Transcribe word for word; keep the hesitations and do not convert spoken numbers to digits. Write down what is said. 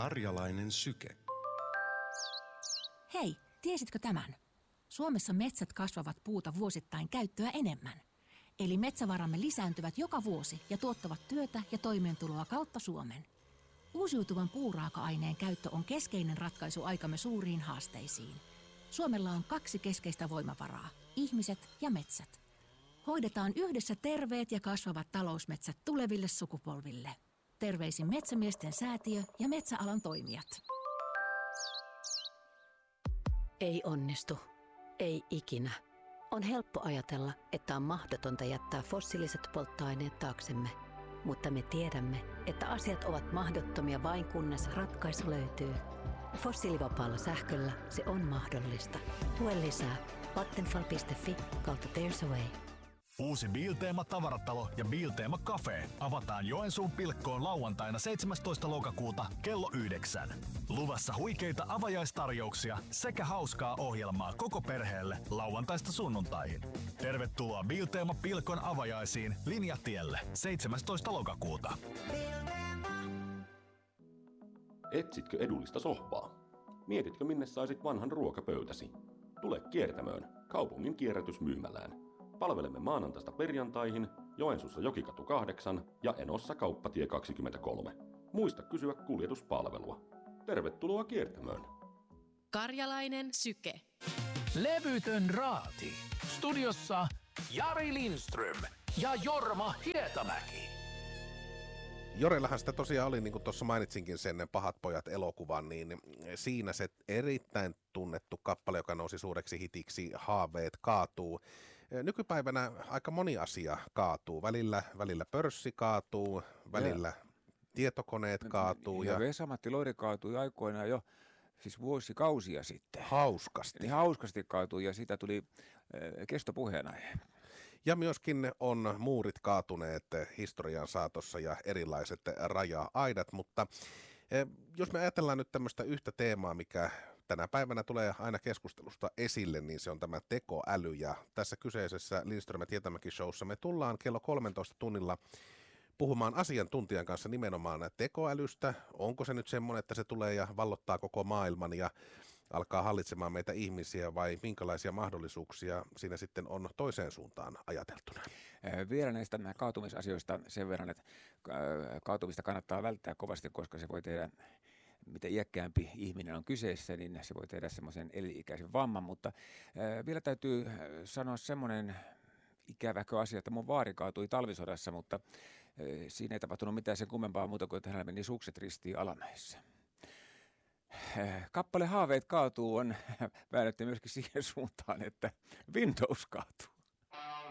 Karjalainen syke. Hei, tiesitkö tämän? Suomessa metsät kasvavat puuta vuosittain käyttöä enemmän. Eli metsävaramme lisääntyvät joka vuosi ja tuottavat työtä ja toimeentuloa kautta Suomen. Uusiutuvan puuraaka-aineen käyttö on keskeinen ratkaisu aikamme suuriin haasteisiin. Suomella on kaksi keskeistä voimavaraa, ihmiset ja metsät. Hoidetaan yhdessä terveet ja kasvavat talousmetsät tuleville sukupolville. Terveisin Metsämiesten säätiö ja metsäalan toimijat. Ei onnistu. Ei ikinä. On helppo ajatella, että on mahdotonta jättää fossiiliset polttoaineet taaksemme. Mutta me tiedämme, että asiat ovat mahdottomia vain kunnes ratkaisu löytyy. Fossiilivapaalla sähköllä se on mahdollista. Lue lisää vattenfall piste fi kautta There's a Way. Uusi Bilteema tavaratalo ja Bilteema Cafe avataan Joensuun Pilkkoon lauantaina seitsemästoista lokakuuta kello yhdeksän. Luvassa huikeita avajaistarjouksia sekä hauskaa ohjelmaa koko perheelle lauantaista sunnuntaihin. Tervetuloa Bilteema Pilkon avajaisiin Linjatielle seitsemästoista lokakuuta. Etsitkö edullista sohvaa? Mietitkö minne saisit vanhan ruokapöytäsi? Tule Kiertämöön, kaupungin kierrätysmyymälään. Palvelemme maanantaista perjantaihin Joensuussa Jokikatu kahdeksan ja Enossa Kauppatie kaksikymmentäkolme. Muista kysyä kuljetuspalvelua. Tervetuloa Kiertämöön. Karjalainen syke. Levytön raati. Studiossa Jari Lindström ja Jorma Hietamäki. Jorellahan sitä tosiaan oli, niin kuin tuossa mainitsinkin sen Pahat pojat -elokuvan, niin siinä se erittäin tunnettu kappale, joka nousi suureksi hitiksi, Haaveet kaatuu. Nykypäivänä aika moni asia kaatuu. Välillä, välillä pörssi kaatuu, välillä ja tietokoneet kaatuu. Ja, ja... ja Vesa-Matti Loiri kaatui aikoinaan jo, siis vuosikausia sitten. Hauskasti. Niin hauskasti kaatui ja siitä tuli äh, kestopuheenaihe. Ja myöskin on muurit kaatuneet historian saatossa ja erilaiset raja-aidat, mutta jos me ajatellaan nyt tämmöistä yhtä teemaa, mikä tänä päivänä tulee aina keskustelusta esille, niin se on tämä tekoäly. Ja tässä kyseisessä Lindström ja Hietamäki-showssa me tullaan kello kolmetoista tunnilla puhumaan asiantuntijan kanssa nimenomaan tekoälystä. Onko se nyt semmoinen, että se tulee ja vallottaa koko maailman ja alkaa hallitsemaan meitä ihmisiä, vai minkälaisia mahdollisuuksia siinä sitten on toiseen suuntaan ajateltuna? Vielä näistä kaatumisasioista sen verran, että kaatumista kannattaa välttää kovasti, koska se voi tehdä, mitä iäkkäämpi ihminen on kyseessä, niin se voi tehdä semmoisen elinikäisen vamman, mutta vielä täytyy sanoa semmoinen ikäväkö asia, että mun vaari kaatui talvisodassa, mutta siinä ei tapahtunut mitään sen kummempaa muuta kuin, että hänellä meni sukset ristiin alamäessä. Kappale Haaveet kaatuu on väännetty myöskin siihen suuntaan, että Windows kaatuu.